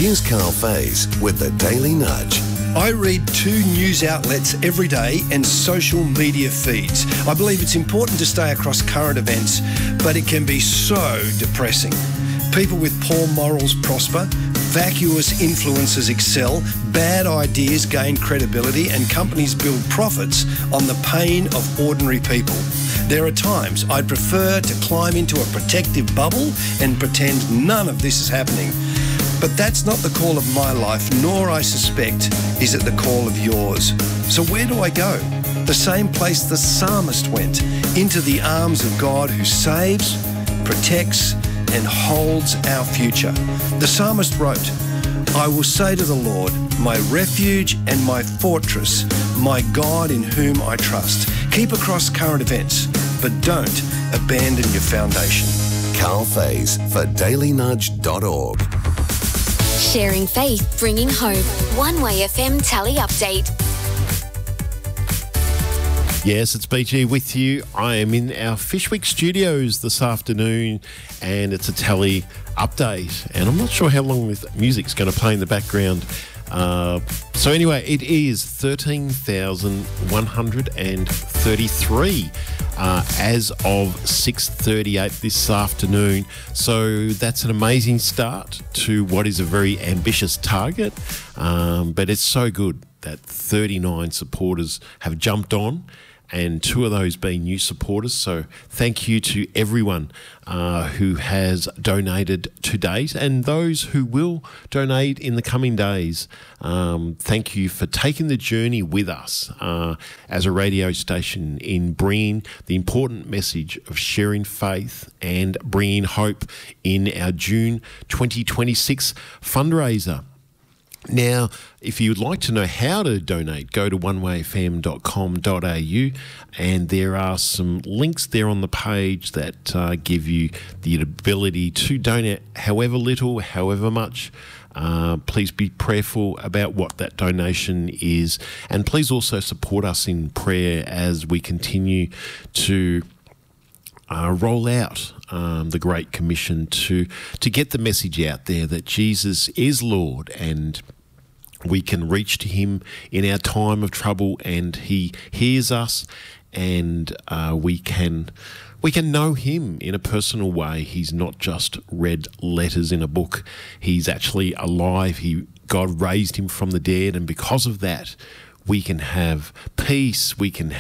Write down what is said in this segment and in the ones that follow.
Here's Carl Faze with the Daily Nudge. I read 2 news outlets every day and social media feeds. I believe it's important to stay across current events, but it can be so depressing. People with poor morals prosper, vacuous influences excel, bad ideas gain credibility, and companies build profits on the pain of ordinary people. There are times I'd prefer to climb into a protective bubble and pretend none of this is happening. But that's not the call of my life, nor, I suspect, is it the call of yours. So where do I go? The same place the psalmist went, into the arms of God who saves, protects, and holds our future. The psalmist wrote, "I will say to the Lord, my refuge and my fortress, my God in whom I trust." Keep across current events, but don't abandon your foundation. Carl Faze for dailynudge.org. Sharing faith, bringing hope. One Way FM Tally Update. Yes, it's BG with you. I am in our Fishwick studios this afternoon, and it's a Tally update. And I'm not sure how long this music's going to play in the background. So anyway, it is 13,133 as of 6:38 this afternoon. So that's an amazing start to what is a very ambitious target. But it's so good that 39 supporters have jumped on, and 2 of those being new supporters. So thank you to everyone who has donated to date, and those who will donate in the coming days. Thank you for taking the journey with us as a radio station in bringing the important message of sharing faith and bringing hope in our June 2026 fundraiser. Now, if you'd like to know how to donate, go to onewayfm.com.au, and there are some links there on the page that give you the ability to donate however little, however much. Please be prayerful about what that donation is, and please also support us in prayer as we continue to roll out the Great Commission to get the message out there that Jesus is Lord, and we can reach to him in our time of trouble, and he hears us, and we can know him in a personal way. He's not just read letters in a book. He's actually alive. God raised him from the dead, and because of that, we can have peace. We can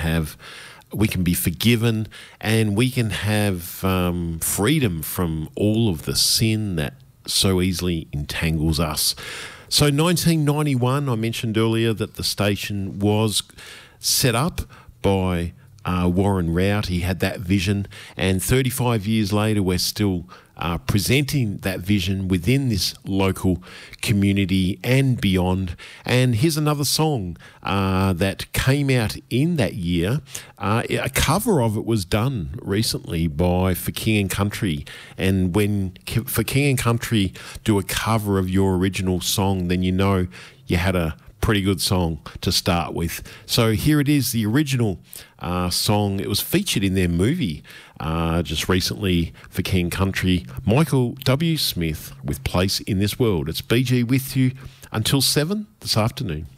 be forgiven, and we can have freedom from all of the sin that so easily entangles us. So 1991, I mentioned earlier that the station was set up by Warren Rout. He had that vision, and 35 years later, we're still presenting that vision within this local community and beyond. And here's another song that came out in that year. A cover of it was done recently by For King and Country. And when For King and Country do a cover of your original song, then you know you had a pretty good song to start with. So here it is, the original song. It was featured in their movie just recently for King Country. Michael W. Smith with Place in This World. It's BG with you until 7 this afternoon.